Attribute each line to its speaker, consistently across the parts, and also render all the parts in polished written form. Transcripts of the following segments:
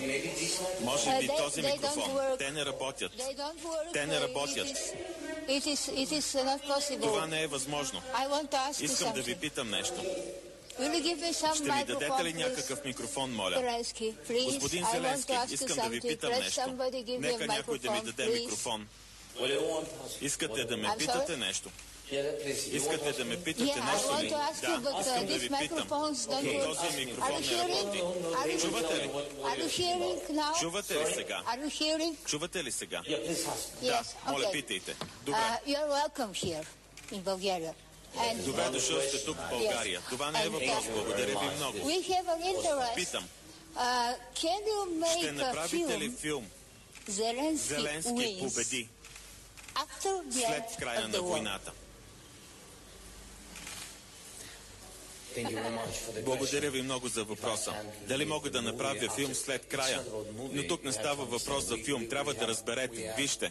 Speaker 1: Може би този микрофон. Те не работят. Те не работят. Това не е възможно. Искам да ви питам нещо. Ще ми дадете ли някакъв микрофон, моля? Господин Зеленски, искам да ви питам нещо. Нека някой да ми даде микрофон. Искате да ме питате нещо? Искате да ме питате нещо ли? Да, искам да ви питам. Този микрофон не работи. Чувате ли? Чувате ли сега? Чувате ли сега? Да, моля, питайте. Добре. Добре дошъл сте тук в България. Това не е въпрос. Благодаря ви много. Питам. Ще направите ли филм Зеленски победи след края на войната? Благодаря ви много за въпроса. Дали мога да направя филм след края? Но тук не става въпрос за филм. Трябва да разберете. Вижте.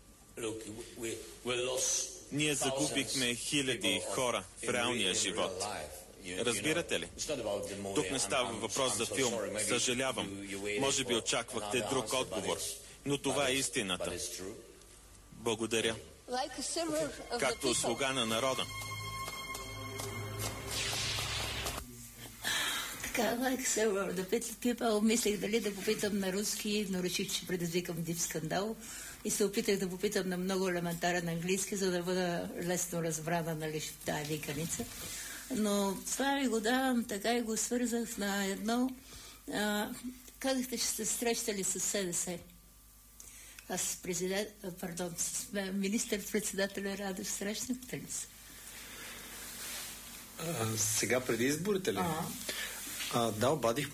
Speaker 1: Ние загубихме хиляди хора в реалния живот. Разбирате ли? Тук не става въпрос за филм. Съжалявам. Може би очаквахте друг отговор. Но това е истината. Благодаря. Както слуга на народа.
Speaker 2: Like several the people, мислех дали да попитам на руски, но реших, че предизвикам див скандал и се опитах да попитам на много елементарен английски, за да бъда лесно разбрана, нали, в тази виканица. Но това ви го давам, така и го свързах на едно. Казахте, че сте срещали с СДС. Аз с министър-председателя Радев срещнахте ли се?
Speaker 3: Сега преди изборите ли? Да, обадих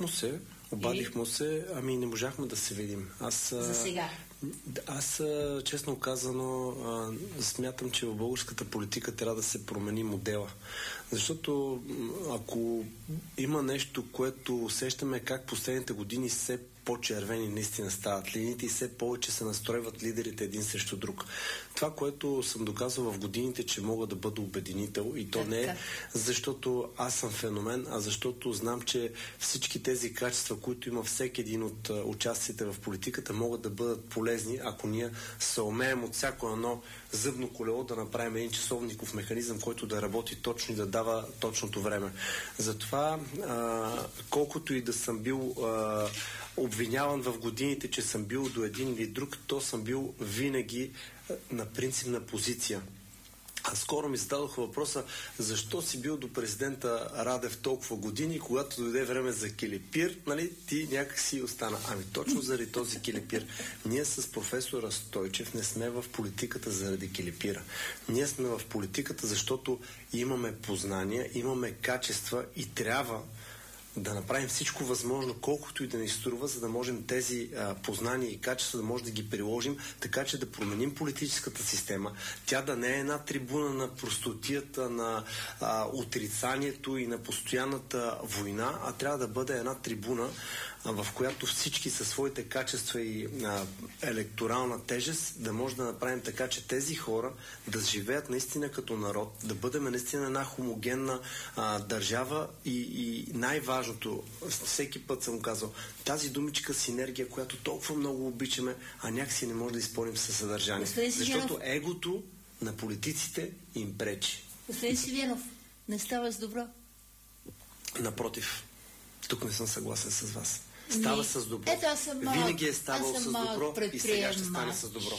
Speaker 3: му се, ами не можахме да се видим.
Speaker 2: За сега?
Speaker 3: Аз, честно казано, смятам, че в българската политика трябва да се промени модела. Защото ако има нещо, което усещаме как последните години все по-червени наистина стават линиите и все повече се настройват лидерите един срещу друг. Това, което съм доказал в годините, че мога да бъда обединител, и то не е защото аз съм феномен, а защото знам, че всички тези качества, които има всеки един от участниците в политиката, могат да бъдат полезни, ако ние се умеем от всяко едно зъбно колело да направим един часовников механизъм, който да работи точно и да дава точното време. Затова, колкото и да съм бил обвиняван в годините, че съм бил до един или друг, то съм бил винаги на принципна позиция. А скоро ми зададоха въпроса, защо си бил до президента Радев толкова години, когато дойде време за килипир, нали, ти някак си остана. Ами точно заради този килипир. Ние с професора Стойчев не сме в политиката заради килипира. Ние сме в политиката, защото имаме познания, имаме качества и трябва да направим всичко възможно, колкото и да ни струва, за да можем тези познания и качества да може да ги приложим, така че да променим политическата система. Тя да не е една трибуна на простотията, на отрицанието и на постоянната война, а трябва да бъде една трибуна, в която всички със своите качества и електорална тежест да може да направим така, че тези хора да живеят наистина като народ, да бъдем наистина една хомогенна държава и най-важното, всеки път съм казал, тази думичка синергия, която толкова много обичаме, а някакси не може да изпълним със съдържание. Защото егото на политиците им пречи.
Speaker 2: Господин Сивенов, не става с добро?
Speaker 3: Напротив, тук не съм съгласен с вас. Става с добро. Винаги е ставал с добро и сега ще стане с добро.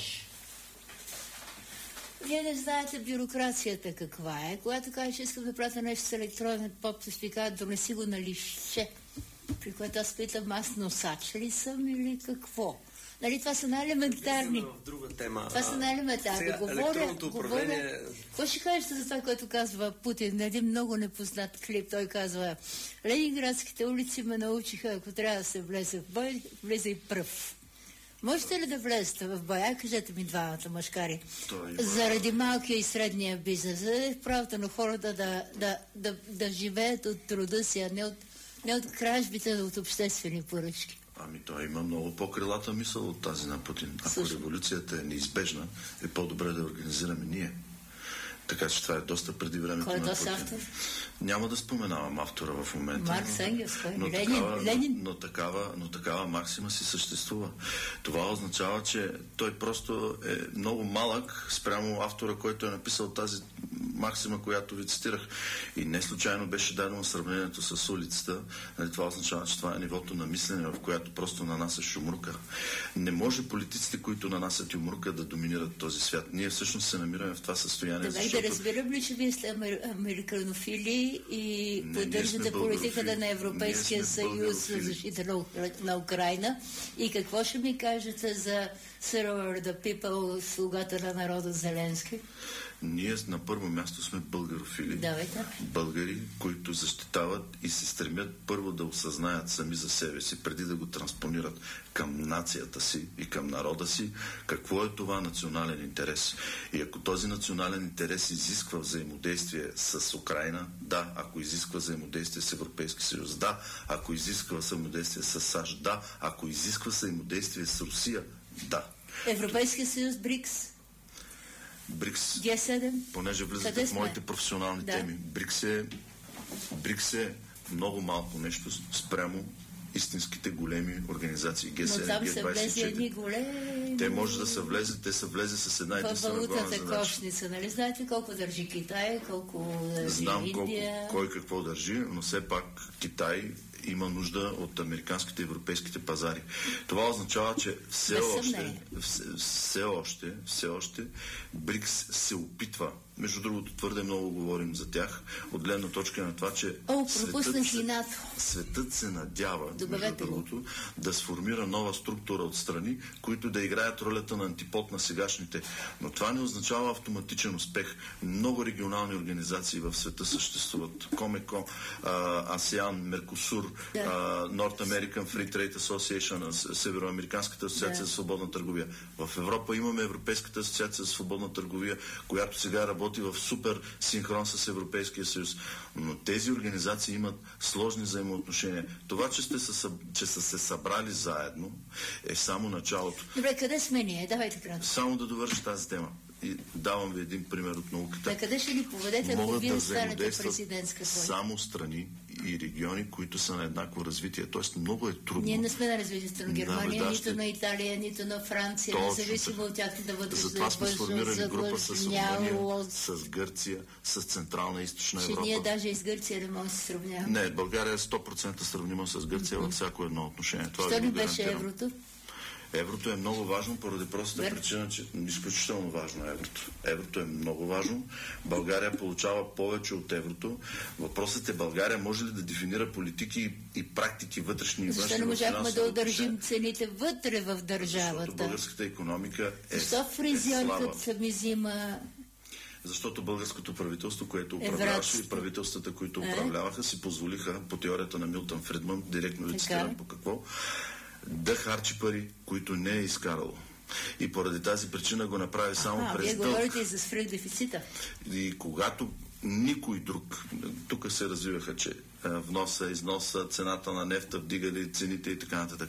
Speaker 2: Вие не знаете бюрокрацията каква е. Когато кажеш, че искам да пратя нещо с електронен подпис, ви казват, донеси го на листче. При което аз питам, аз носач ли съм или какво? Нали, това са най-елементарни.
Speaker 3: В друга тема.
Speaker 2: Това са най-елементарни.
Speaker 3: Електронното управление...
Speaker 2: Какво ще кажете за това, което казва Путин? На един много непознат клип той казва: Ленинградските улици ме научиха, ако трябва да се влезе в бой, влезе и пръв. Можете ли да влезете в боя? Кажете ми двамата мъжкари. Заради малкия и средния бизнес, за правото на хората да живеят от труда си, а не от кражбите, а от обществени поръчки.
Speaker 4: Ами той има много по-крилата мисъл от тази на Путин. Ако революцията е неизбежна, е по-добре да организираме ние. Така че това е доста преди времето.
Speaker 2: Кой е този автор?
Speaker 4: Няма да споменавам автора в момента.
Speaker 2: Маркс, Енгелс,
Speaker 4: Ленин. Но такава максима си съществува. Това означава, че той просто е много малък спрямо автора, който е написал тази максима, която ви цитирах. И не случайно беше дадено сравнението с улицата. Това означава, че това е нивото на мислене, в което просто нанасяш юмрука. Не може политиците, които нанасят юмрука, да доминират този свят. Ние всъщност се намираме в това състояние.
Speaker 2: Да разбирам ли, че вие сте американофили и поддържате политиката на Европейския съюз за защита на Украйна? И какво ще ми кажете за Server the People, слугата на народа Зеленски?
Speaker 4: Ние на първо място сме българофили.
Speaker 2: Давайте.
Speaker 4: Българи, които защитават и се стремят първо да осъзнаят сами за себе си, преди да го транспонират към нацията си и към народа си, какво е това национален интерес. И ако този национален интерес изисква взаимодействие с Украйна, да. Ако изисква взаимодействие с Европейски съюз, да. Ако изисква взаимодействие с САЩ, да. Ако изисква взаимодействие с Русия, да.
Speaker 2: Европейски съюз, БРИКС.
Speaker 4: БРИКС,
Speaker 2: Г7.
Speaker 4: понеже влизате в моите професионални теми. БРИКС е много малко нещо спрямо истинските големи организации. Г7,
Speaker 2: но там са влезе едни големи...
Speaker 4: Те може да са влезе, те са влезе с една единствена главна задача.
Speaker 2: Валутата кошница, нали знаете колко държи Китай, колко държи
Speaker 4: Знам
Speaker 2: Индия?
Speaker 4: Кой какво държи, но все пак Китай има нужда от американските и европейските пазари. Това означава, че все още БРИКС се опитва. Между другото, твърде много говорим за тях, от гледна точка на това, че светът се надява, между другото, да сформира нова структура от страни, които да играят ролята на антипод на сегашните. Но това не означава автоматичен успех. Много регионални организации в света съществуват. Комеко, АСЕАН, Меркосур, North American Free Trade Association, Североамериканската асоциация за свободна търговия. В Европа имаме Европейската асоциация за свободна търговия, която сега работи в супер синхрон с Европейския съюз. Но тези организации имат сложни взаимоотношения. Това, че са се събрали заедно, е само началото.
Speaker 2: Добре, къде сме ние? Давайте кратко.
Speaker 4: Само да довърши тази тема. И давам ви един пример от науката.
Speaker 2: На къде ще ни поведете, ако вие станете президентска твоя?
Speaker 4: Само страни и региони, които са на еднакво развитие. Тоест много е трудно.
Speaker 2: Ние не сме на развитието на Германия, нито на Италия, нито на Франция, независимо от тяхната вътрешна
Speaker 4: затова сме сформирали група с Румъния, с Гърция, с Централна и Източна Европа.
Speaker 2: Ние даже и с Гърция не можем да се сравняваме.
Speaker 4: Не, България е 100% сравнима с Гърция във всяко едно отношение.
Speaker 2: Що ли беше еврото?
Speaker 4: Еврото е много важно поради простата причина, че изключително важно е еврото. Еврото е много важно. България получава повече от еврото. Въпросът е България може ли да дефинира политики и практики вътрешни и външни.
Speaker 2: Защо не можахме да удържим цените вътре в държавата?
Speaker 4: Защото българската икономика е
Speaker 2: Защо фризьорката ми взима...
Speaker 4: Защото българското правителство, което управляваше и правителствата, които управляваха, си позволиха по теорията на Милтън Фридман, директно ви цитирам по какво, да харчи пари, които не е изкарало. И поради тази причина го направи само през
Speaker 2: дълг. Вие говорите и за свръхдефицита.
Speaker 4: И когато никой друг, тук се развиваха, че вноса, износа, цената на нефта вдигали цените и така нататък.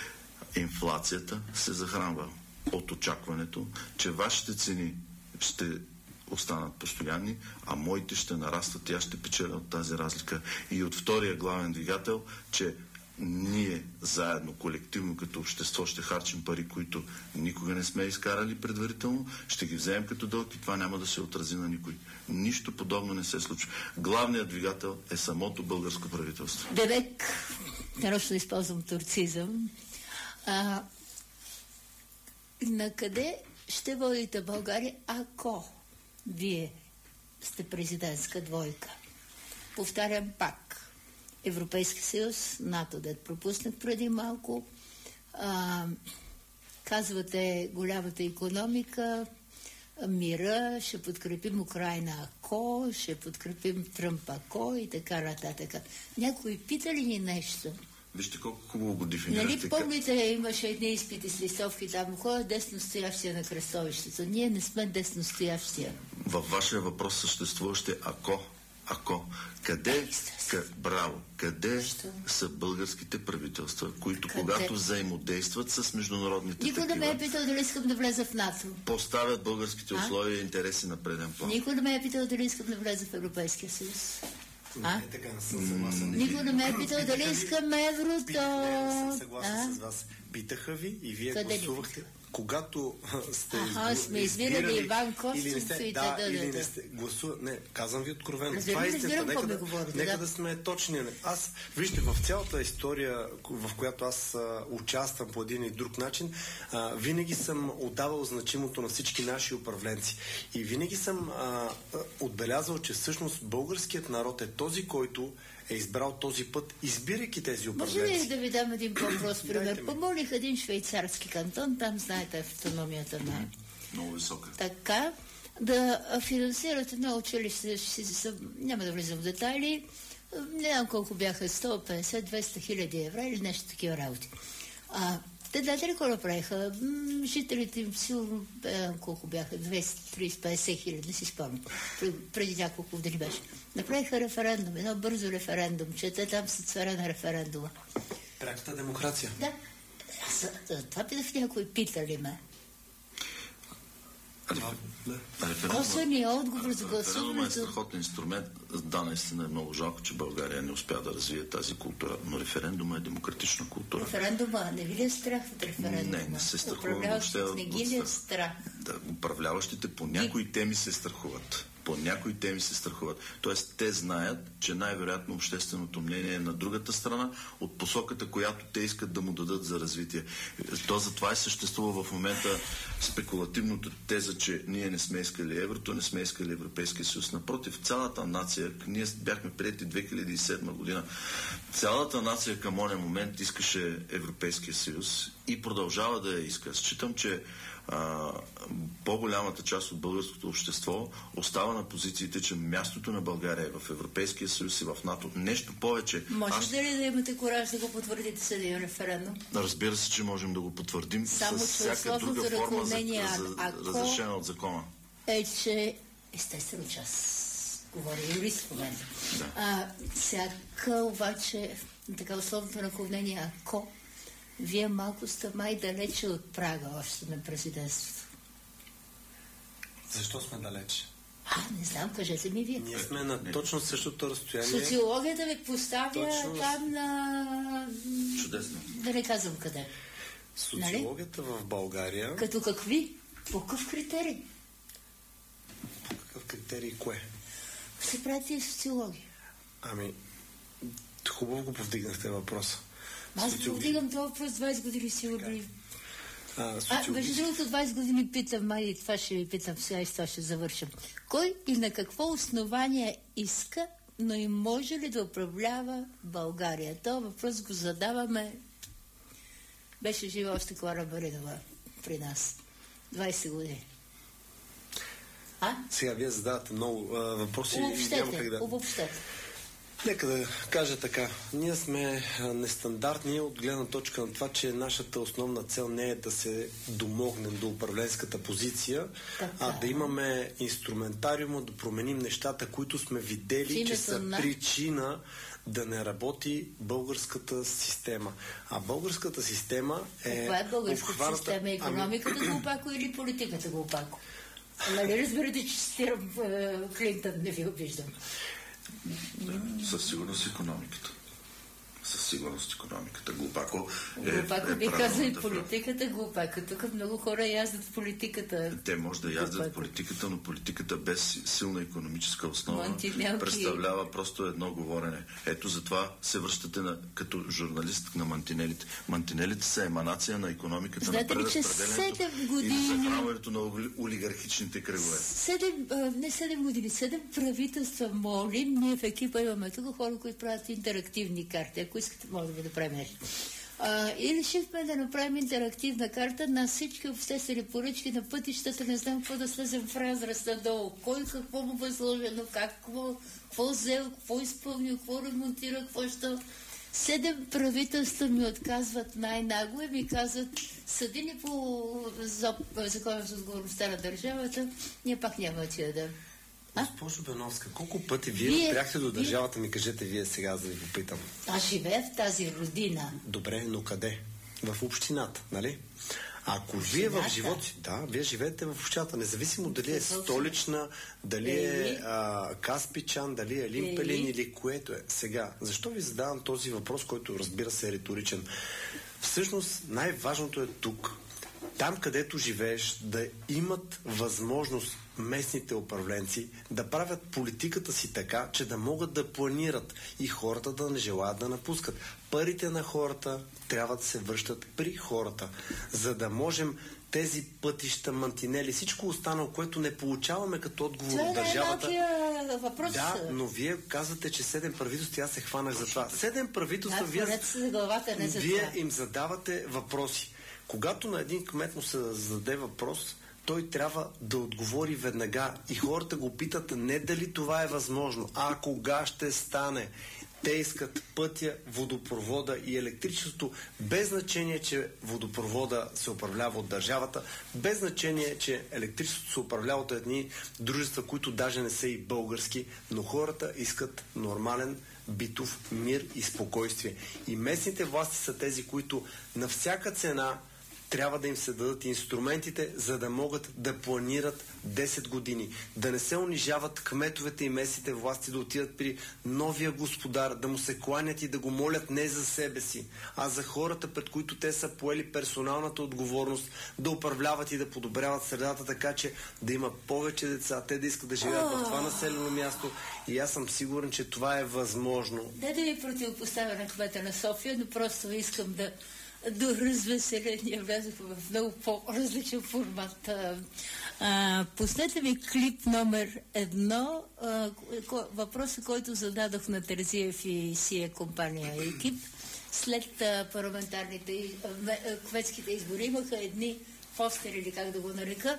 Speaker 4: Инфлацията се захранва от очакването, че вашите цени ще останат постоянни, а моите ще нарастват и аз ще печеля от тази разлика. И от втория главен двигател, че ние заедно, колективно като общество ще харчим пари, които никога не сме изкарали предварително, ще ги вземем като дълг и това няма да се отрази на никой. Нищо подобно не се случва. Главният двигател е самото българско правителство.
Speaker 2: Девек, нарочно използвам турцизъм. Накъде ще водите България, ако вие сте президентска двойка? Повтарям пак. Европейски съюз, НАТО, дет пропуснах преди малко. Казвате голямата икономика, мира, ще подкрепим Украйна ако, ще подкрепим Тръмп ако и така нататък. Някой пита ли ни нещо?
Speaker 4: Вижте колко хубаво го дефинирате.
Speaker 2: Нали помните, имаше едни изпити с листовки там, кой е десностоящия на кръстовището? Ние не сме десностоящия.
Speaker 4: Във вашия въпрос съществуващи ако Браво! Къде са българските правителства, които когато взаимодействат с международните
Speaker 2: Никой не ме е питал дали искам да влеза в НАТО.
Speaker 4: Поставят българските условия и интереси на преден план.
Speaker 2: Никой не ме е питал дали искам да влеза в Европейския съюз. Никой не ме е питал дали искам еврото.
Speaker 3: Не съм съгласен с вас. Питаха ви и вие гласувахте. Когато сте
Speaker 2: сме избирали Иван Костов и
Speaker 3: или не сте гласували. Не, казвам ви откровено. Това е истината. Нека да сме точни. Вижте, в цялата история, в която аз участвам по един и друг начин, винаги съм отдавал значимото на всички наши управленци. И винаги съм отбелязал, че всъщност българският народ е този, който е избрал този път, избирайки тези управленци.
Speaker 2: Може ли да ви дам един по-прост пример? Помолих един швейцарски кантон, там знаете автономията на...
Speaker 4: Много висока.
Speaker 2: Така, да финансират едно училище, няма да влизам в детайли, не знам колко бяха, 150-200 хиляди евро или нещо такива работи. Те знаете ли какво направиха? Жителите им силно, колко бяха, 230-50 хиляди, не си спомням, преди няколко години беше. Направиха референдум, едно бързо референдум, че те там са царя на референдума.
Speaker 3: Пряката демокрация.
Speaker 2: Да. Това питах някой, питали ме. Косвения отговор за гласуването.
Speaker 4: Референдумът е страхотен инструмент. Да, наистина е много жалко, че България не успя да развие тази култура, но референдума е демократична култура.
Speaker 2: Референдума, не ви ли е страх от референдума?
Speaker 4: Не се страхува.
Speaker 2: Управляващите не ги ли е страх?
Speaker 4: Да, управляващите по някои теми се страхуват. По някои теми се страхуват. Тоест, те знаят, че най-вероятно общественото мнение е на другата страна от посоката, която те искат да му дадат за развитие. Затова е съществува в момента спекулативното теза, че ние не сме искали еврото, не сме искали Европейския съюз. Напротив, цялата нация, ние бяхме приети 2007 година, цялата нация към оня момент искаше Европейския съюз и продължава да я иска. Считам, че по-голямата част от българското общество остава на позициите, че мястото на България е в Европейския съюз и в НАТО. Нещо повече.
Speaker 2: Може ли да имате кораж да го потвърдите с един референдум?
Speaker 4: Разбира се, че можем да го потвърдим с всяка друга форма разрешена от закона.
Speaker 2: Е, че естествено говоря юрист в момента. Да. Всяка обаче така условното наклонение, ако вие малко сте май далече от прага още на президентството.
Speaker 3: Защо сме далече?
Speaker 2: Не знам, кажете ми вие.
Speaker 3: Ние сме на точно същото разстояние.
Speaker 2: Социологията ви поставя там на...
Speaker 4: Чудесно.
Speaker 2: Да не казвам къде.
Speaker 3: Социологията в България...
Speaker 2: Като какви? По какъв критерий?
Speaker 3: По какъв критерий кое?
Speaker 2: Се прави социология.
Speaker 3: Хубаво го повдигнахте въпроса.
Speaker 2: Аз повдигам това въпрос 20 години сигурно. Между другото 20 години питам, и това ще ви питам сега и с това ще завършам. Кой и на какво основание иска, но и може ли да управлява България? Това въпрос го задаваме. Беше жива още Клара Маринова при нас. 20 години.
Speaker 3: Сега вие задавате много въпроси.
Speaker 2: Обобщете.
Speaker 3: Нека да кажа така. Ние сме нестандартни от гледна точка на това, че нашата основна цел не е да се домогнем до управленската позиция, а да имаме инструментариума, да променим нещата, които сме видели, че са причина да не работи българската система. А българската система е...
Speaker 2: Каква е българската система? Икономиката глупако или политиката глупако? Нали разбирате, че цитирам Клинтън, не ви обиждам.
Speaker 4: Със сигурност икономиката. Със сигурност икономиката. Глупако
Speaker 2: би казал и политиката глупако. Тук много хора яздат в политиката.
Speaker 4: Те може да яздат в политиката, но политиката без силна икономическа основа представлява просто едно говорене. Ето затова се връщате като журналист на мантинелите. Мантинелите са еманация на икономиката, на преразпределението и захранването на олигархичните кръгове.
Speaker 2: 7 правителства молим. Ние в екипа имаме тук хора, които правят интерактивни карти. Ако искате, може да направим нещо. И решихме да направим интерактивна карта на всички обществени поръчки на пътищата. Не знам какво да слезем в разраз надолу. Кой какво му възложено, какво взел, какво изпълнил, какво ремонтира, какво ще... 7 правителства ми отказват най-нагло и ми казват, съдени по закона за отговорността на държавата, ние пак няма да ти дадем.
Speaker 3: Госпожо Беновска, колко пъти вие спряхте до държавата, ми кажете вие сега, за да ви попитам.
Speaker 2: Аз живея в тази родина.
Speaker 3: Добре, но къде? В общината, нали? Ако вие в живота си, вие живеете в общината, независимо дали е Столична, дали е Каспичан, дали е Лимпелин или което е. Сега, защо ви задавам този въпрос, който разбира се е риторичен? Всъщност, най-важното е тук, там където живееш, да имат възможност местните управленци да правят политиката си така, че да могат да планират и хората да не желаят да напускат. Парите на хората трябва да се връщат при хората, за да можем тези пътища, мантинели, всичко останало, което не получаваме като отговор от държавата.
Speaker 2: Въпрос.
Speaker 3: Да, но вие казвате, че 7 правителства, аз се хванах за това. 7 правителства, вие им задавате въпроси. Когато на един кмет му се зададе въпрос, той трябва да отговори веднага. И хората го питат не дали това е възможно, а кога ще стане. Те искат пътя, водопровода и електричеството, без значение, че водопровода се управлява от държавата, без значение, че електричеството се управлява от едни дружества, които даже не са и български, но хората искат нормален битов мир и спокойствие. И местните власти са тези, които на всяка цена трябва да им се дадат инструментите, за да могат да планират 10 години. Да не се унижават кметовете и местните власти, да отидат при новия господар, да му се кланят и да го молят не за себе си, а за хората, пред които те са поели персоналната отговорност да управляват и да подобряват средата, така че да има повече деца, те да искат да живеят в това населено място. И аз съм сигурен, че това е възможно.
Speaker 2: Не да ви противопоставя на кмета на София, но просто искам да до развеселение влязох в много по-различен формат. Пуснете ми клип номер 1, въпроса, който зададох на Терзиев и сия компания екип. След парламентарните кметските избори имаха едни постери, или как да го нарека.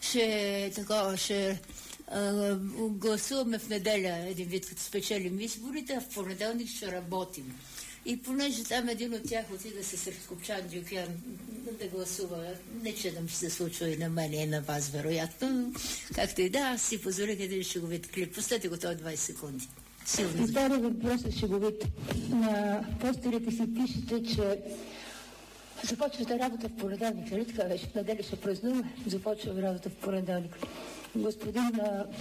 Speaker 2: Ще гласуваме в неделя един вид, като спечелим изборите, а в понеделник ще работим. И понеже там един от тях отида се сред Копчан Дюкян да гласува, не че да ми се случва и на мен, и на вас, вероятно. Както и да, аз си позволих един шеговит клип. Пуснете го, той 20 секунди.
Speaker 5: И втори въпрос е шеговит. На постерите си пишете, че започвате работа в понеделник, нали така беше? Неделя ще празнуваме, започвам работа в понеделник. Господин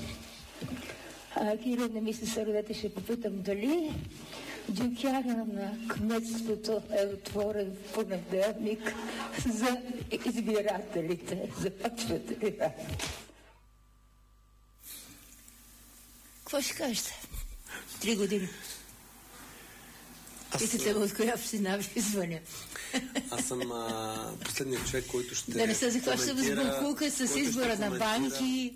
Speaker 5: Кирил, не ми се сърдете, ще попитам дали дюкяна на кметството е отворен в понеделник за избирателите. Започвате ли работа?
Speaker 2: Какво ще кажете? 3 години. Питате го от коя община ви звъня.
Speaker 3: Аз съм последният човек, който ще
Speaker 2: да не се захващам с буклука, с избора на банки.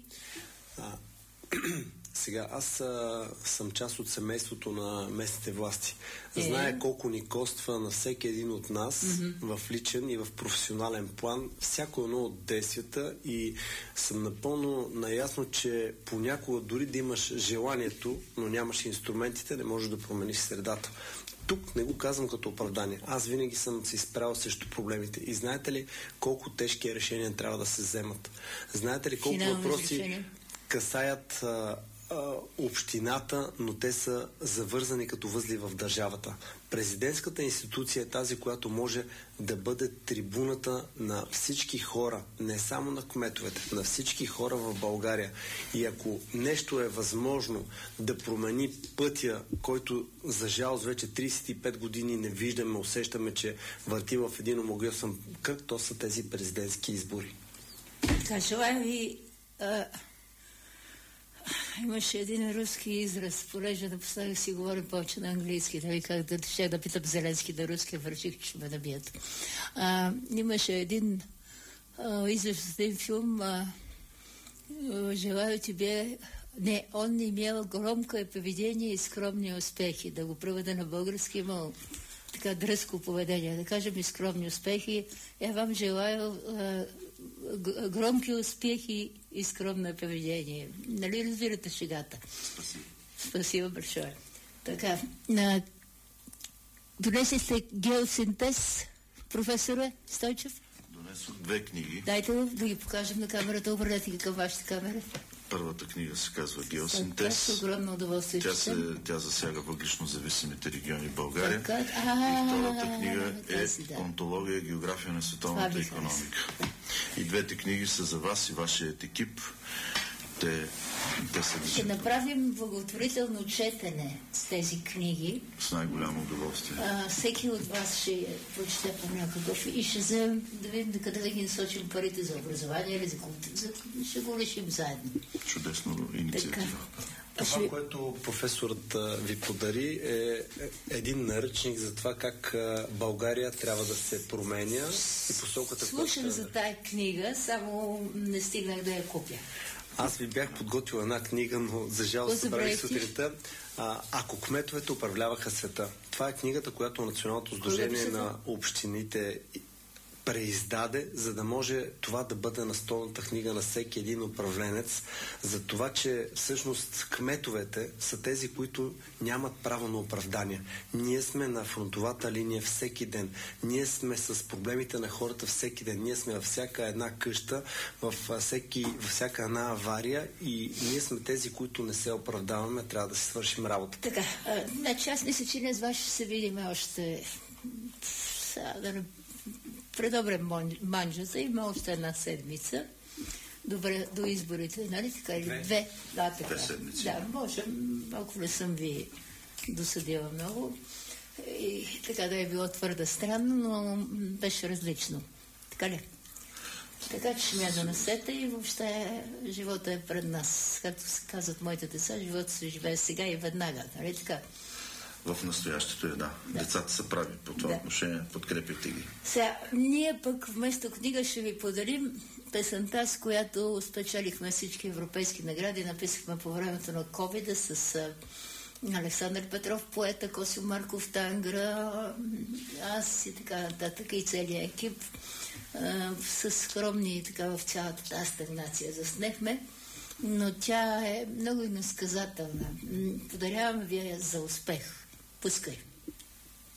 Speaker 3: Сега, аз съм част от семейството на местните власти. Знае колко ни коства на всеки един от нас в личен и в професионален план всяко едно от действията и съм напълно наясно, че понякога дори да имаш желанието, но нямаш инструментите, не можеш да промениш средата. Тук не го казвам като оправдание. Аз винаги съм се изправил срещу проблемите. И знаете ли колко тежки решения трябва да се вземат? Знаете ли колко въпроси касаят общината, но те са завързани като възли в държавата. Президентската институция е тази, която може да бъде трибуната на всички хора, не само на кметовете, на всички хора в България. И ако нещо е възможно да промени пътя, който за жалост вече 35 години не виждаме, усещаме, че върти в един омагьосан кръг, то са тези президентски избори.
Speaker 2: Така, желая ви... Имаше един руски израз, понеже напоследък си говорим повече на английски, да ви как да питам Зеленски да руски, върших, че ме набият. Имаше един израз от един филм, желаю тебе... Не, он имел громкое поведение и скромни успехи. Да го преведа на български, имал така дръзко поведение. Да кажем и скромни успехи. Я вам желаю громки успехи и скромно поведение. Нали разбирате шегата?
Speaker 4: Спасибо.
Speaker 2: Спасибо большое. Така, донесли сте геосинтез, професоре Стойчев?
Speaker 4: Донесох 2 книги.
Speaker 2: Дайте го да ги покажем на камерата. Обърнете ги към вашата камера.
Speaker 4: Първата книга се казва Геосинтез.
Speaker 2: Огромно удоволствие.
Speaker 4: Тя засяга въглищно зависимите региони в България. И втората книга е Онтология, география на световната икономика. И двете книги са за вас и вашият екип. Те са
Speaker 2: ще направим благотворително четене с тези книги.
Speaker 4: С най-голямо удоволствие.
Speaker 2: Всеки от вас ще прочете по някакъв и ще вземем да видим къде да ги насочим парите за образование или за култура. Ще го решим заедно.
Speaker 4: Чудесно инициатива.
Speaker 3: Това, което професорът ви подари, е един наръчник за това как България трябва да се променя и посоката.
Speaker 2: Слушам за тая книга, само не стигнах да я купя.
Speaker 3: Аз ви бях подготвил една книга, но за жалост събрах сутринта. Ако кметовете управляваха света. Това е книгата, която Националното сдружение на общините преиздаде, за да може това да бъде настолната книга на всеки един управленец, за това, че всъщност кметовете са тези, които нямат право на оправдание. Ние сме на фронтовата линия всеки ден. Ние сме с проблемите на хората всеки ден. Ние сме във всяка една къща, във всяка една авария и ние сме тези, които не се оправдаваме, трябва да си свършим работа.
Speaker 2: Така, значи аз мисля, че днес ще се видим още предобре манджата, има още една седмица. Добре, до изборите, нали така? Или две? Да, така. Да, можем, ако не съм ви досъдила много. И така да е било твърде странно, но беше различно. Така ли? Така че ще ме донесете и въобще живота е пред нас. Както се казват моите деца, живота се живее сега и веднага. Нали така?
Speaker 4: В настоящето да. Децата са прави по това отношение, подкрепяйте ги.
Speaker 2: Сега, ние пък вместо книга ще ви подарим песента, с която спечелихме всички европейски награди. Написахме по времето на COVID с Александър Петров, поета, Косио Марков, Тангра, аз и така нататък и целият екип. С скромни така в цялата тази стагнация заснехме, но тя е много иносказателна. Подаряваме ви я за успех. Пускай.